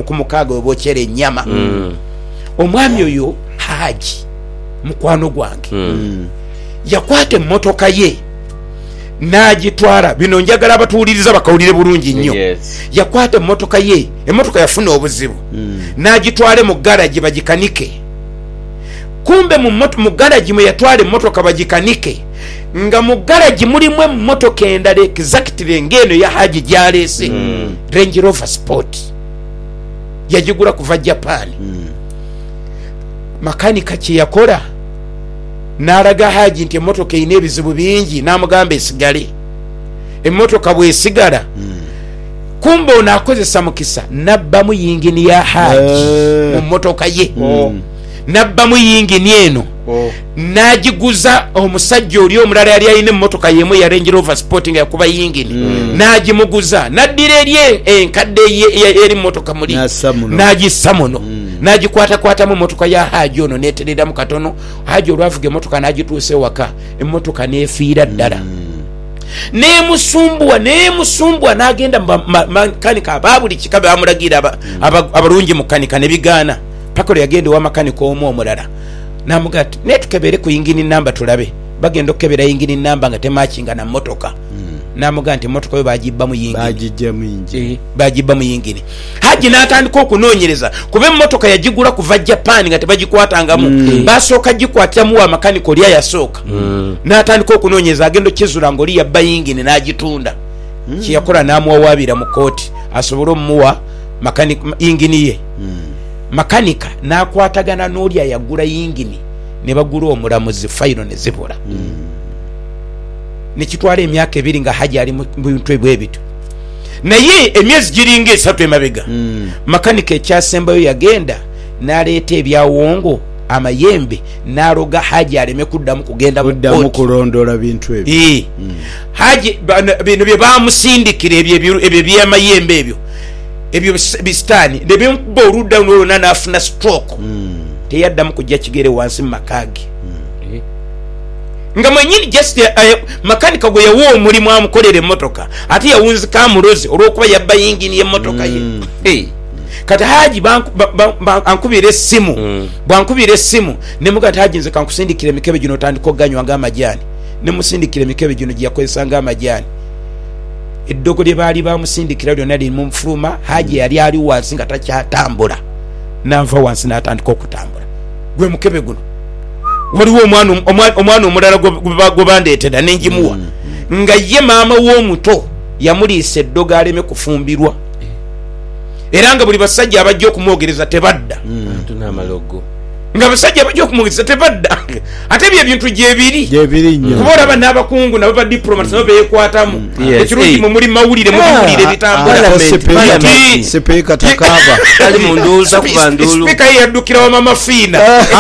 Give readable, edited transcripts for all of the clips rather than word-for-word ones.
16 obokyera ennyama. Omwami oyo Haji mukwano gwange yakwata emmotoka ye n'agitwala. Bino njagala abatuwuliriza bakawulire bulungi nnyo. Yakwata emmotoka ye, emmotoka yafuna obuzibu, n'agitwale mu garaji bagikanike. Kumbe mu garaji mwe yatwala emmotoka bagikanike, nga mu garaji mulimu emmotoka endala exactly ng'eno ya Haji gyaleese, Range Rover Sport yagigula kuva Japan. Makanika kye yakola n'alaga Haji nti emmotoka erina ebizibu bingi, n'amugamba esigale. Emmotoka bw'esigala, kumbe ono akozesa mukisa, nabbamu yingini ya Haji mu mmotoka ye. Nabbamu yingini eno n'agiguza omusajja oli omulala yali alina emmotoka yemu ya Range Rover Sport nga yakuba yingini, n'agimuguza, n'addira eri enkadde eri mmotoka muli, n'agissa muno, n'agikwatakwatamu emmotoka ya Haji ono, n'etereramu katono. Haji olwavuga emmotoka n'agituusa ewaka, emmotoka n'efiira ddala. Nemusumbuwa n'agenda makanika ababuli kika bamulagira abalungi mukanika ne bigaana. Pako yagenda wa makanika omu omulala n'amugaa ati netukebere ku yingini namba tulabe. Bagenda okukebera yingini namba nga temakinga na mmotoka. N'amugaa nti emmotoka yo bagibbamu yingini. Bagibbamu yingini. Haji n'atandika okunoonyereza kuba emmotoka yagigula kuva Japan nga tebagikwatangamu. Basooka gikwatiramu wa makanika oli ayasooka. N'atandika okunoonyereza agenda okizula ng'oli yabba yingini n'agitunda. Kiyakola n'amuwawaabira mu kooti asobole omuwa makanika yingini ye. Makanika n'akwatagana n'oli ayagula yingini, ne bagula omulamuzi, fayiro ne zibula. Nekitwala emyaka 2 nga Haji ali mu bintu ebyo. Naye emyezi giringa 3 emabega, makanika ekyasembayo yagenda n'aleeta ebyawongo, amayembe, n'aloga Haji aleme kuddamu kugenda mu kulondola bintu ebyo. Haji bino bye bamusindikira ebyo by'amayembe ebyo bisitani nebimba oludda n'olwonna n'afuna stroke. Teyaddamu kujja kigere wansi mu makage. Nga mwenyini just makanika gwe yawo omulimu amukolera emmotoka, ate yawunzika amulozi olw'okuba yabba yingini y'emmotoka ye. Kati Haji bankubira essimu, bwankubira essimu nemuga Haji nze kankusindikira emikebe gino otandika oganywa ng'amajaani. Nemusindikira emikebe gino gye yakozesa ng'amajaani. Eddogo lye baali bamusindikira lyonna liri mu nfuluma. Haji yali ali wansi nga takyatambula, n'ava wansi n'atandika okutambula. Gwe mukebe guno waliwo omwana omulala gwe bandeetera n'engimuwa, nga ye maama w'omuto yamuliisa eddogo aleme kufumbirwa, era nga buli basajja abajja okumwogereza tebadda. Nga basajja bajja okumwogereza tebadda. Ate ebyo ebintu gyebiri nnyo, kuba olaba n'abakungu nabo ba diplomats nabo beekwatamu. Ekirungi mu muli mawulire mubiwulire bitambula. Sipeeka takaaba ali mu nduuza kuba nduulu. Sipeeka ye yaddukira wa Mama Fiina.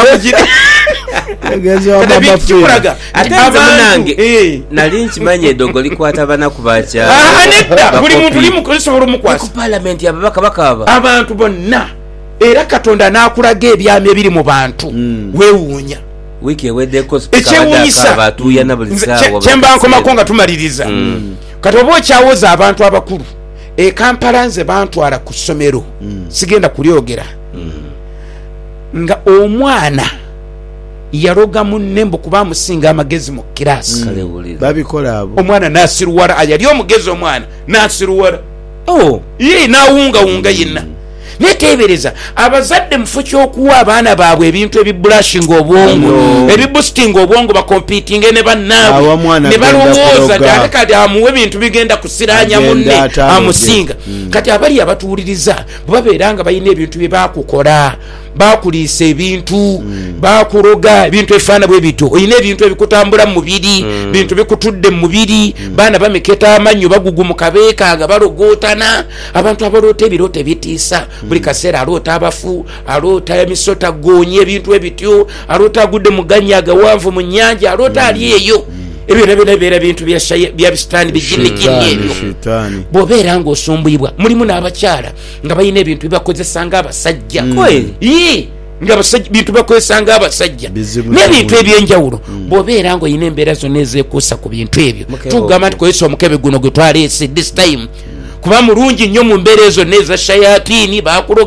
Ate abanange nali nkimanyi eddogo likwata banaku bakyala. Nedda buli muntu limukolesobola omukwasa. Ku parliament ababaka bakaaba abantu bonna. Era Katonda n'akulaga ebyami ebiri mu bantu. Weewuunya. Wiki eweddeko speaker batuuya na buli ssaawa. Kyemba nkomako nga tumaliriza. Kati oba okyawoza abantu abakulu, Kampala nze bantwala ku ssomero, sigenda kulyogera, nga omwana yaroga munne kuba amusinga amagezi mu kiraasi. Babikola abo. Omwana n'asiruwala, yali omugezi omwana n'asiruwala. Ye n'awungawunga yenna. Netebereza abazadde mufu ky'okuwa abaana baabwe ebintu ebibrushing obwongo, ebiboosting obwongo, bakompiting ne bannaabwe, ne balowooza kati amuwe ebintu bigenda kusiranya munne amusinga. Kati abali abatuwuliriza bwe babeera nga balina ebintu bye baakukola, baakuliisa ebintu, baakuroga ebintu ebifaana bwe bito, olina ebintu ebikutambula mu mubiri, bintu bikutudde mu mubiri, baana bameketa amannyo bagugumuka beekanga balogootana. Abantu abaloota ebirooto ebitiisa, buli kaseera aloota abafu, aloota emisota goonye, ebintu ebityo, aloota agudde mu gannya agawanvu mu nnyanja, aloota ali eyo. Ebyo bibeera bintu bya bisitaani bijinni ebyo. Bw'obeera ng'osumbuyibwa, mulimu n'abakyala nga balina ebintu bibakozesa ng'abasajja. Nga bintu bakozesa ng'abasajja n'ebintu ebyenjawulo. Bw'obeera ng'olina embeera zonna ezeekuusa ku bintu ebyo, tugamba nti kozesa omukebe guno gwe twaleese this time, kuba mulungi nnyo mu mbeera ezo n'eza shayatini baakuloga